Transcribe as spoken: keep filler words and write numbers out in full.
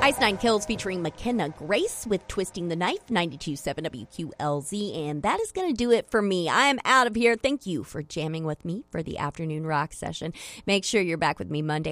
Ice Nine Kills featuring McKenna Grace with Twisting the Knife, ninety-two point seven W Q L Z. And that is going to do it for me. I am out of here. Thank you for jamming with me for the afternoon rock session. Make sure you're back with me Monday